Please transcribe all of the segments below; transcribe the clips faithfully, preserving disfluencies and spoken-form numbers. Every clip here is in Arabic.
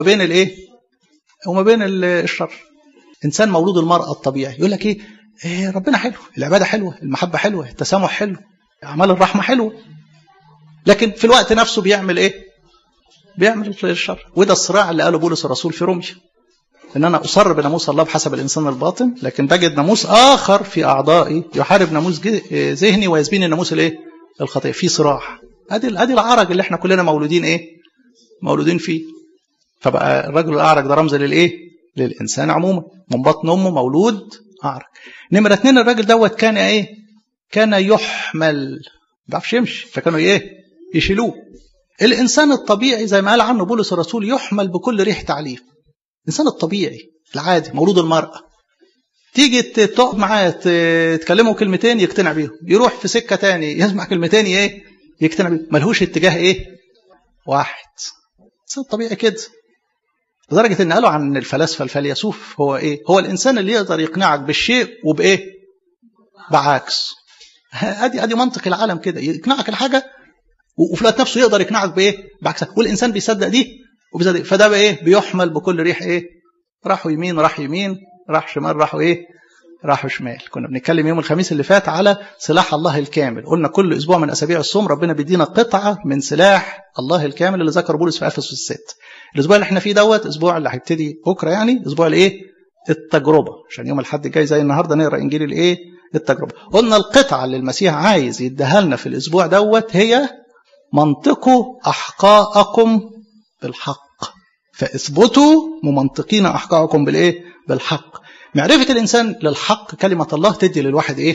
بين الايه وما بين الشر. انسان مولود المرأة الطبيعي يقول لك ايه, إيه ربنا حلو, العبادة حلوة, المحبة حلوة, التسامح حلو, اعمال الرحمة حلوة, لكن في الوقت نفسه بيعمل ايه؟ بيعمل الشر. وده الصراع اللي قاله بولس الرسول في روميا, ان انا اصر بناموس الله بحسب الانسان الباطن, لكن بجد ناموس اخر في اعضائي يحارب ناموس ذهني ويزبين الناموس الايه الخطيئة. في صراع. ادي ادي العرج اللي احنا كلنا مولودين ايه مولودين فيه. فبقى الرجل الاعرج ده رمز للايه للانسان عموما, من بطن امه مولود اعرج. نمره اتنين, الراجل دوت كان ايه كان يحمل, ما بيعرفش يمشي, فكانوا ايه يشيلوه. الانسان الطبيعي زي ما قال عنه بولس الرسول يحمل بكل ريح تعليم. الانسان الطبيعي العادي مولود المرأة, تيجي تقعد معاه تكلمه كلمتين يقتنع بيهم, يروح في سكة تاني يسمع كلمتين ايه يقتنع بيهم, ملهوش اتجاه ايه واحد. الانسان الطبيعي كده, لدرجة ان قالوا عن الفلاسفة الفيلسوف هو ايه هو الانسان اللي يقدر يقنعك بالشيء وبايه بعكس. ادي ادي منطق العالم كده, يقنعك الحاجة وفي الوقت نفسه يقدر يقنعك بايه بعكسها, والانسان بيصدق دي وبيصدق, فده بايه بيحمل بكل ريح ايه راحوا يمين راح يمين, راح شمال راحوا ايه راحوا شمال. كنا بنتكلم يوم الخميس اللي فات على سلاح الله الكامل, قلنا كل اسبوع من اسابيع الصوم ربنا بيدينا قطعه من سلاح الله الكامل اللي ذكر بولس في افسس الست. الاسبوع اللي احنا فيه دوت اسبوع اللي هيبتدي بكره, يعني اسبوع الايه التجربه, عشان يوم الاحد الجاي زي النهارده نقرا انجيل الايه التجربه. قلنا القطعه اللي المسيح عايز يديها لنا في الاسبوع دوت هي منطقوا احقاءكم بالحق, فاثبتوا ممنطقين احقاءكم بالايه بالحق. معرفة الإنسان للحق كلمة الله تدي للواحد إيه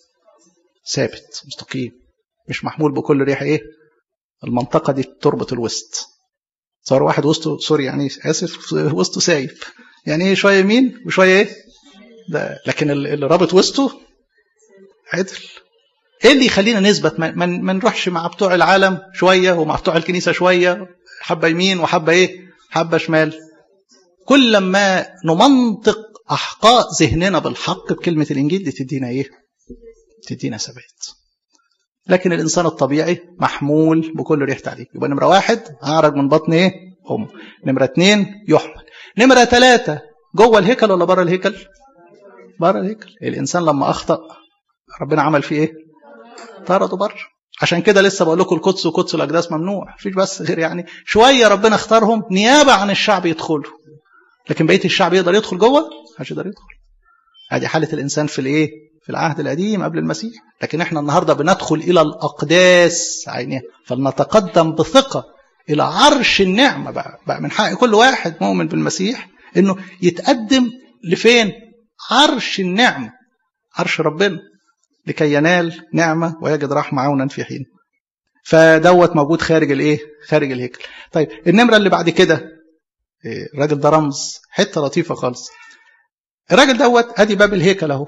ثابت مستقيم, مش محمول بكل ريح إيه. المنطقة دي تربط الوسط, صار واحد وسطه سوري يعني آسف وسطه سايب, يعني إيه شوية يمين وشوية إيه ده, لكن اللي رابط وسطه عدل. إيه اللي يخلينا نثبت ما, ما نروحش مع بتوع العالم شوية ومع بتوع الكنيسة شوية, حبة يمين وحبة إيه حبة شمال. كل ما نمنطق أحقاء ذهننا بالحق بكلمة الإنجيل دي تدينا إيه تدينا ثبات. لكن الإنسان الطبيعي محمول بكل ريح تعليم. يبقى نمرة واحد أعرج من بطن إيه أم, نمرة اتنين يحمل, نمرة ثلاثة جوه الهيكل ولا بره الهيكل؟ بره الهيكل. الإنسان لما أخطأ ربنا عمل فيه إيه طرده بره. عشان كده لسه بقول لكم القدس وقدس الأقداس ممنوع, فيش بس غير يعني شوية ربنا اختارهم نيابة عن الشعب يدخلوا, لكن بقية الشعب يقدر يدخل جوه مش يقدر يدخل. هذه حالة الإنسان في الإيه في العهد القديم قبل المسيح. لكن احنا النهاردة بندخل إلى الأقداس عينها, فلنتقدم بثقة إلى عرش النعمة. بقى, بقى من حق كل واحد مؤمن بالمسيح إنه يتقدم لفين عرش النعمة, عرش ربنا, لكي ينال نعمة ويجد رحمة عونا في حين. فدوت موجود خارج الإيه خارج الهيكل. طيب النمرة اللي بعد كده, الراجل ده رمز حتة لطيفة خالص. الراجل دوت ادي باب الهيكل اهو,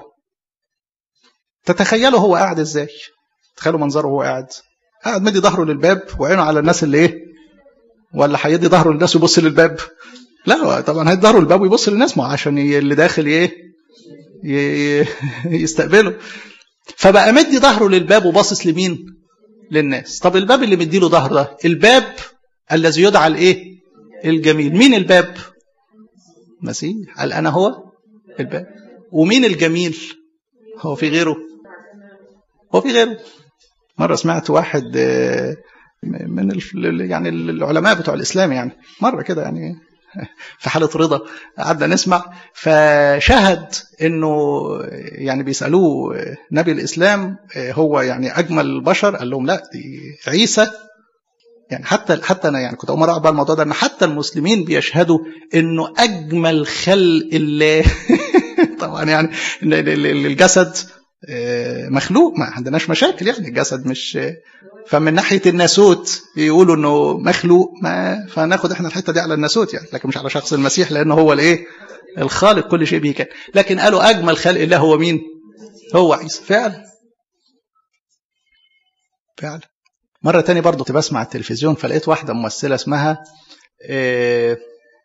تتخيلوا هو قاعد ازاي؟ تخيلوا منظره هو قاعد قاعد مدي ظهره للباب وعينه على الناس اللي ايه, ولا هيدي ظهره للناس ويبص للباب؟ لا طبعا هيدي ظهره للباب ويبص للناس, ما عشان اللي داخل ايه يستقبله. فبقى مدي ظهره للباب وباصص لمين؟ للناس. طب الباب اللي مدي له ظهر ده الباب الذي يدعى الايه الجميل. مين الباب؟ مسيح قال انا هو الباب. ومين الجميل؟ هو في غيره؟ هو في غيره؟ مرة سمعت واحد من يعني العلماء بتوع الإسلام, يعني مرة كده يعني في حالة رضا قعدنا نسمع, فشهد انه يعني بيسألوه نبي الإسلام هو يعني أجمل البشر, قال لهم لا عيسى. يعني حتى حتى انا يعني كنت اول مره اقرا الموضوع ده, ان حتى المسلمين بيشهدوا انه اجمل خلق الله. طبعا يعني الجسد مخلوق, ما عندناش مشاكل, يعني الجسد مش, فمن ناحيه الناسوت يقولوا انه مخلوق, ما فناخد احنا الحته دي على الناسوت يعني, لكن مش على شخص المسيح لانه هو الايه الخالق كل شيء به كان. لكن قالوا اجمل خلق الله هو مين؟ هو عيسى. فعلا فعلا. مرة تاني برضو كنت بسمع التلفزيون, فلقيت واحدة ممثلة اسمها إيه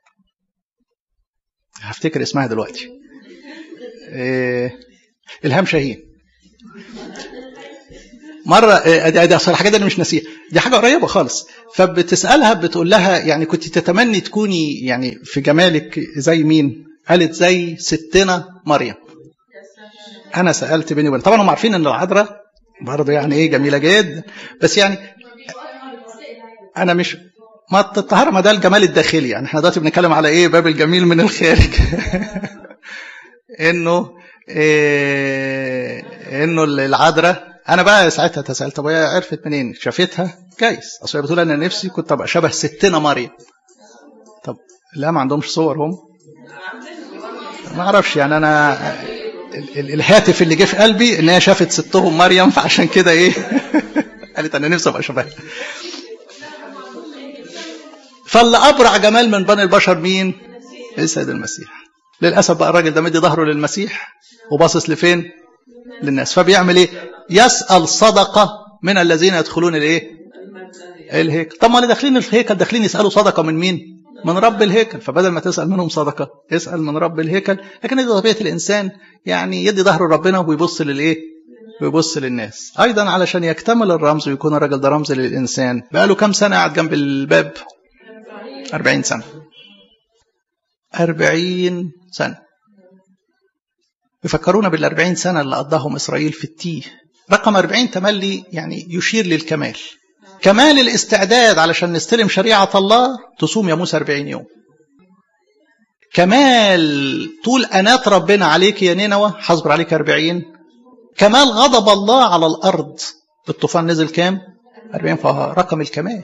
هفتكر اسمها دلوقتي, إيه إلهام شاهين. مره ادي ادي اصل الحاجات دي انا مش ناسيها، دي حاجه قريبه خالص. فبتسالها بتقول لها يعني كنت تتمني تكوني يعني في جمالك زي مين؟ قالت زي ستنا مريم. انا سالت بيني وبين، طبعا هم عارفين ان العذراء برضه يعني ايه جميله جدا، بس يعني انا مش ما الطهاره ما ده الجمال الداخلي، يعني احنا دلوقتي بنتكلم على ايه؟ باب الجميل من الخارج. انه إيه انه العذراء، انا بقى ساعتها تسالت طب هي عرفت منين؟ شافتها جايز، اصل هي بتقول انا نفسي كنت ابقى شبه ستنا مريم. طب لا ما عندهمش صور هم؟ ما اعرفش يعني انا الهاتف اللي جه في قلبي ان هي شافت ستهم مريم، فعشان كده ايه قالت انا نفسي ابقى شبهها. فاللي ابرع جمال من بني البشر مين؟ السيد المسيح. للاسف بقى الراجل ده مدي ظهره للمسيح وباصص لفين؟ للناس. فبيعمل ايه؟ يسال صدقه من الذين يدخلون الايه؟ الهيكل. طب ما اللي داخلين الهيكل داخلين يسالوا صدقه من مين؟ من رب الهيكل. فبدل ما تسال منهم صدقه اسال من رب الهيكل. لكن دي طبيعه الانسان، يعني يدي ظهره لربنا ويبص للايه؟ ويبص للناس. ايضا علشان يكتمل الرمز ويكون الراجل ده رمز للانسان، بقى له كام سنه قاعد جنب الباب؟ أربعين سنة. أربعين سنة. يفكرونا بالأربعين سنة اللي قضاهم إسرائيل في التيه. رقم أربعين تملي يعني يشير للكمال، كمال الاستعداد علشان نستلم شريعة الله. تصوم يا موسى أربعين يوم. كمال طول أنات ربنا عليك يا نينوى، حصبر عليك أربعين. كمال غضب الله على الأرض، الطوفان نزل كام؟ أربعين. فرقم الكمال.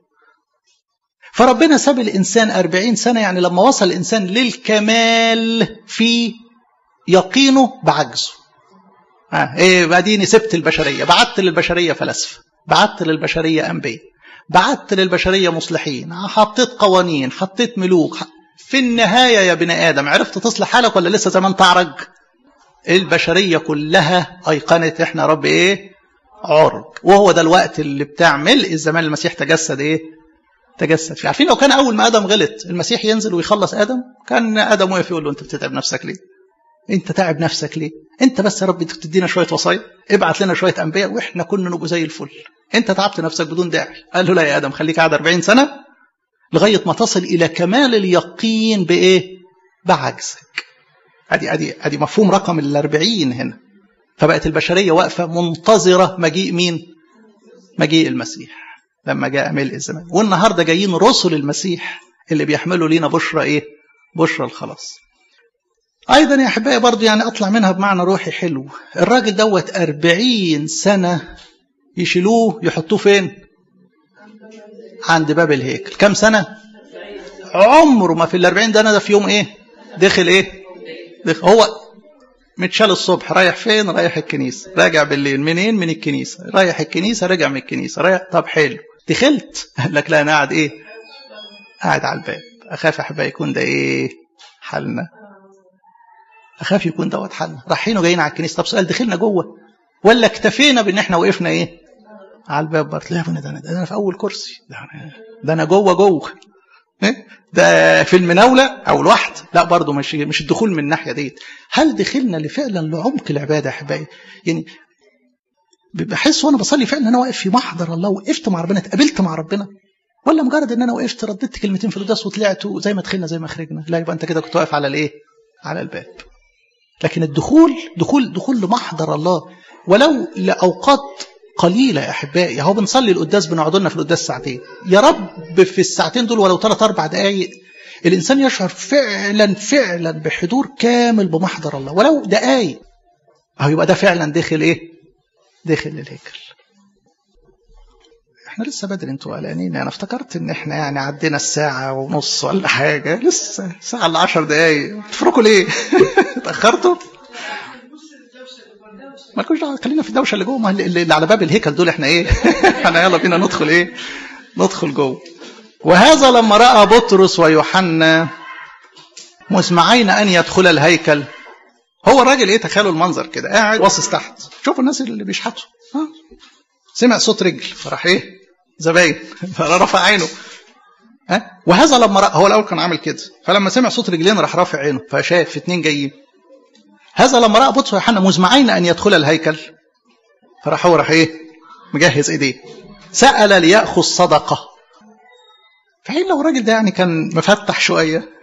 فربنا ساب الإنسان أربعين سنة، يعني لما وصل الإنسان للكمال في يقينه بعجزه. آه إيه بعدين سبت البشرية، بعت للبشرية فلاسفة، بعت للبشرية أنبياء، بعت للبشرية مصلحين، حطيت قوانين، حطيت ملوك. في النهاية يا بني آدم عرفت تصلح حالك ولا لسه زي ما انت عرج؟ البشرية كلها أيقنت إحنا رب إيه؟ عرج. وهو ده الوقت اللي بتاع ملء الزمان المسيح تجسد إيه؟ تجسد فيه. عارفين لو كان أول ما آدم غلط المسيح ينزل ويخلص آدم، كان آدم وقف يقول له أنت بتتعب نفسك ليه؟ أنت تعب نفسك ليه؟ أنت بس يا رب تدينا شوية وصايا، ابعت لنا شوية أنبياء وإحنا كنا نبقى زي الفل. أنت تعبت نفسك بدون داعي. قال له لا يا آدم، خليك قاعد أربعين سنة لغاية ما تصل إلى كمال اليقين بإيه؟ بعجزك. أدي أدي أدي مفهوم رقم الأربعين هنا. فبقت البشرية واقفة منتظرة مجيء مين؟ مجيء المسيح لما جاء ملء الزمان. والنهاردة جايين رسل المسيح اللي بيحملوا لينا بشرى إيه؟ بشرى الخلاص. أيضا يا أحبائي برضو يعني أطلع منها بمعنى روحي حلو. الراجل دوت أربعين سنة يشيلوه يحطوه فين؟ عند باب الهيكل. كم سنة؟ عمره ما في الأربعين ده. أنا ده في يوم إيه؟ دخل إيه؟ دخل. هو متشال الصبح رايح فين؟ رايح الكنيسة. راجع بالليل منين؟ من الكنيسة. رايح الكنيسة راجع من الكنيسة. رايح. طب حلو دخلت. قال لك لا أنا قاعد إيه؟ قاعد على الباب. أخاف أحبائي يكون ده إيه حالنا. أخاف يكون دوت حالنا. رايحين وجايين على الكنيسة. طب سؤال، دخلنا جوه ولا اكتفينا بان احنا وقفنا ايه على الباب برضه؟ لا يا ابني، ده انا ده انا في اول كرسي، ده انا ده انا جوه جوه إيه؟ ده في المناوله او الوحد. لا برضه مش مش الدخول من الناحيه ديت. هل دخلنا لفعلا لعمق العباده يا احبائي؟ يعني بحس وانا بصلي فعلا ان انا واقف في محضر الله، وقفت مع ربنا، اتقابلت مع ربنا، ولا مجرد ان انا وقفت رددت كلمتين في القداس وطلعت وزي ما دخلنا زي ما خرجنا؟ لا، يبقى انت كده كنت واقف على الايه؟ على الباب. لكن الدخول دخول دخول لمحضر الله، ولو لأوقات قليلة يا أحبائي. هو بنصلي القداس، بنقعد لنا في القداس ساعتين، يا رب في الساعتين دول ولو ثلاث أربع دقايق الإنسان يشعر فعلا فعلا بحضور كامل بمحضر الله، ولو دقايق. أهو يبقى ده فعلا داخل إيه؟ داخل الهيكل. احنا لسه بدري، انتوا قلقانين. انا افتكرت ان احنا يعني عدينا الساعة ونص ولا حاجة، لسه ساعة الا عشر دقايق. تفرقوا ليه؟ اتأخرتوا؟ ما كناش خلينا في الدوشة اللي جوه، اللي على باب الهيكل دول احنا ايه؟ احنا يلا بينا ندخل ايه؟ ندخل جوه. وهذا لما رأى بطرس ويوحنا مسمعين ان يدخل الهيكل. هو الراجل ايه؟ تخيلوا المنظر كده، قاعد باصص تحت، شوفوا الناس اللي بيشحتوا. ها؟ سمع صوت رجل فراح ايه؟ زباين، فرفع عينه. ها؟ وهذا لما رأى، هو الاول كان عامل كده، فلما سمع صوت رجلين راح رافع عينه، فشاف اتنين جايين. هذا لما رأى بطرس ويوحنا مزمعين ان يدخل الهيكل، فراح هو راح ايه؟ مجهز ايديه، سأل ليأخذ صدقة. فحين لو الراجل ده يعني كان مفتح شوية